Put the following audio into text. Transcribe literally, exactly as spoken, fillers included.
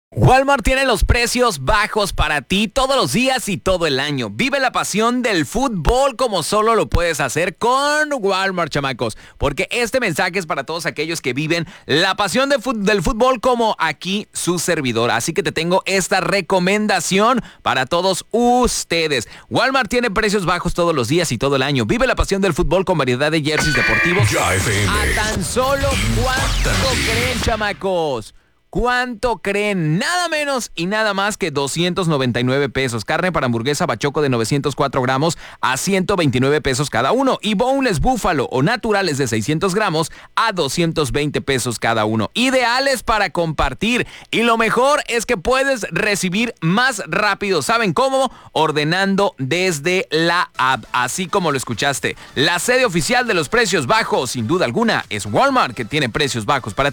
Walmart tiene los precios bajos para ti todos los días y todo el año. Vive la pasión del fútbol como solo lo puedes hacer con Walmart, chamacos. Porque este mensaje es para todos aquellos que viven la pasión de fut- del fútbol como aquí su servidor. Así que te tengo esta recomendación para todos ustedes. Walmart tiene precios bajos todos los días y todo el año. Vive la pasión del fútbol con variedad de jerseys deportivos. Ya F M. A tan solo cuánto creen, chamacos. ¿Cuánto creen? Nada menos y nada más que doscientos noventa y nueve pesos. Carne para hamburguesa bachoco de novecientos cuatro gramos a ciento veintinueve pesos cada uno. Y boneless búfalo o naturales de seiscientos gramos a doscientos veinte pesos cada uno. Ideales para compartir. Y lo mejor es que puedes recibir más rápido. ¿Saben cómo? Ordenando desde la app. Así como lo escuchaste. La sede oficial de los precios bajos, sin duda alguna, es Walmart, que tiene precios bajos para